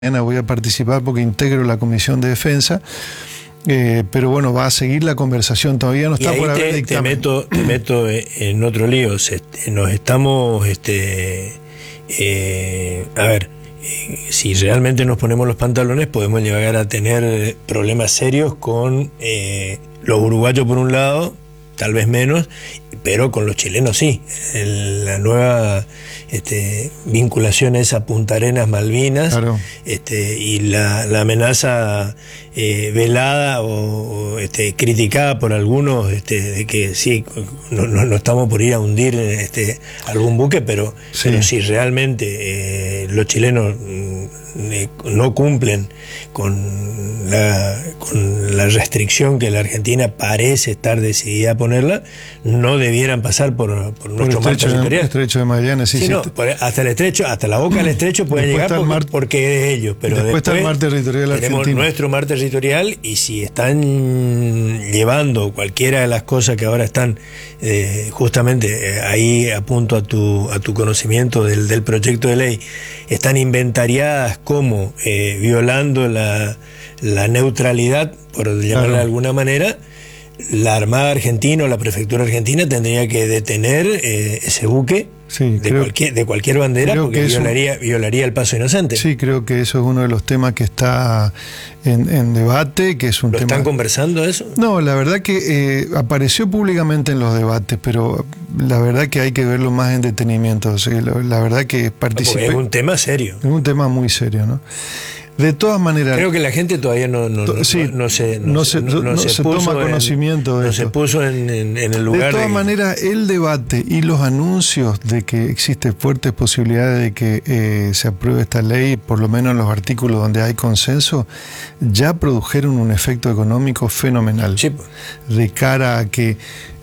Mañana voy a participar porque integro la Comisión de Defensa, pero bueno, va a seguir la conversación, todavía no está por haber dictamen. Te meto en otro lío. Nos estamos, si realmente nos ponemos los pantalones, podemos llegar a tener problemas serios con los uruguayos por un lado, tal vez menos, pero con los chilenos sí. La nueva vinculación esa a Punta Arenas, Malvinas, Claro. Y la amenaza velada o criticada por algunos de que sí, no estamos por ir a hundir algún buque, pero si realmente los chilenos no cumplen con la restricción que la Argentina parece estar decidida a ponerla, no debieran pasar por nuestro mar territorial. El estrecho de Magallanes, sí. No, hasta el estrecho, hasta la boca del estrecho pueden llegar porque es de ellos, pero después está el mar territorial tenemos argentino. Nuestro mar territorial, y si están llevando cualquiera de las cosas que ahora están justamente ahí apunto a tu conocimiento del proyecto de ley, están inventariadas como violando la neutralidad, por llamarla de alguna manera, la Armada Argentina o la Prefectura Argentina tendría que detener ese buque de cualquier bandera, porque violaría el paso inocente. Sí, creo que eso es uno de los temas que está en debate, que es un tema... ¿Están conversando eso? No, la verdad que apareció públicamente en los debates, pero la verdad que hay que verlo más en detenimiento. O sea, la verdad que participé... Es un tema serio. Es un tema muy serio, ¿no? De todas maneras... Creo que la gente todavía no se toma conocimiento de esto. No se puso en el lugar. De todas maneras, el debate y los anuncios de que existen fuertes posibilidades de que se apruebe esta ley, por lo menos en los artículos donde hay consenso, ya produjeron un efecto económico fenomenal. Sí. De cara a que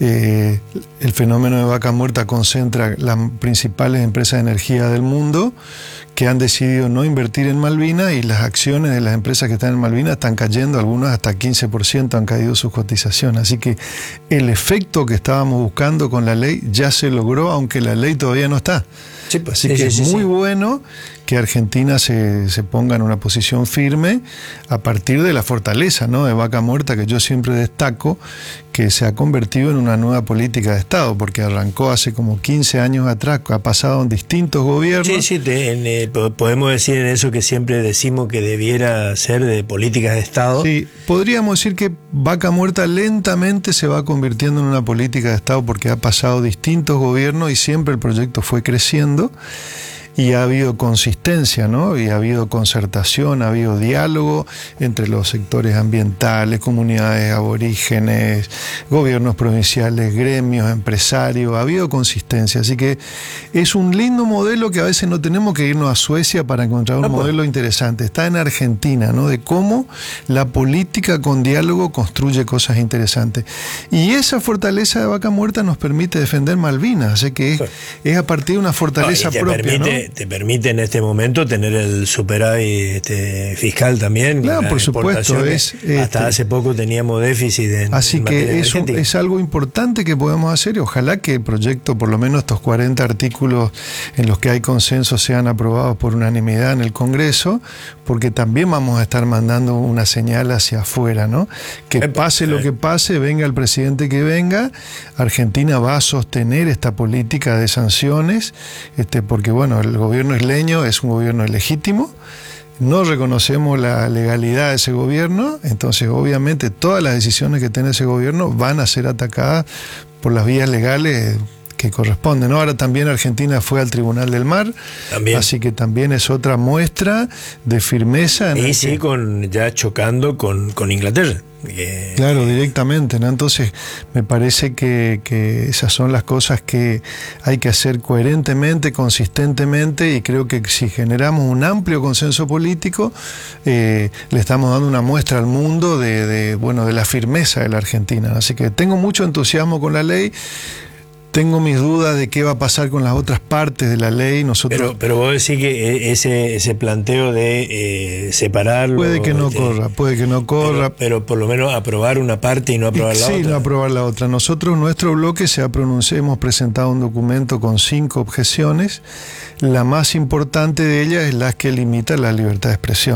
el fenómeno de vaca muerta concentra las principales empresas de energía del mundo, que han decidido no invertir en Malvinas, y las acciones de las empresas que están en Malvinas están cayendo, algunas hasta 15% han caído sus cotizaciones. Así que el efecto que estábamos buscando con la ley ya se logró, aunque la ley todavía no está. Así que es muy bueno que Argentina se ponga en una posición firme a partir de la fortaleza, ¿no?, de Vaca Muerta, que yo siempre destaco, que se ha convertido en una nueva política de Estado, porque arrancó hace como 15 años atrás, ha pasado en distintos gobiernos. Sí, podemos decir en eso que siempre decimos que debiera ser de políticas de Estado. Sí, podríamos decir que Vaca Muerta lentamente se va convirtiendo en una política de Estado, porque ha pasado distintos gobiernos y siempre el proyecto fue creciendo. Y ha habido consistencia, ¿no? Y ha habido concertación, ha habido diálogo entre los sectores ambientales, comunidades aborígenes, gobiernos provinciales, gremios, empresarios, ha habido consistencia. Así que es un lindo modelo que a veces no tenemos que irnos a Suecia para encontrar un modelo interesante. Está en Argentina, ¿no?, de cómo la política con diálogo construye cosas interesantes. Y esa fortaleza de Vaca Muerta nos permite defender Malvinas. Así que es a partir de una fortaleza propia, ¿no? Te permite en este momento tener el superávit fiscal también. Claro, por supuesto. Hasta hace poco teníamos déficit así que eso es algo importante que podemos hacer, y ojalá que el proyecto, por lo menos estos 40 artículos en los que hay consenso, sean aprobados por unanimidad en el Congreso, porque también vamos a estar mandando una señal hacia afuera, ¿no? Que pase lo que pase, venga el presidente que venga, Argentina va a sostener esta política de sanciones, porque bueno, el gobierno isleño es un gobierno ilegítimo, no reconocemos la legalidad de ese gobierno, entonces obviamente todas las decisiones que tiene ese gobierno van a ser atacadas por las vías legales que corresponden, ¿no? Ahora también Argentina fue al Tribunal del Mar, así que también es otra muestra de firmeza. Ya chocando con Inglaterra. Claro, directamente, ¿no? Entonces me parece que esas son las cosas que hay que hacer coherentemente, consistentemente, y creo que si generamos un amplio consenso político, le estamos dando una muestra al mundo de la firmeza de la Argentina. Así que tengo mucho entusiasmo con la ley. Tengo mis dudas de qué va a pasar con las otras partes de la ley. Nosotros, pero vos decís que ese planteo de separarlo... puede que no corra. Pero por lo menos aprobar una parte y no aprobar la otra. Sí, no aprobar la otra. Nosotros, nuestro bloque se ha pronunciado, hemos presentado un documento con 5 objeciones. La más importante de ellas es la que limita la libertad de expresión.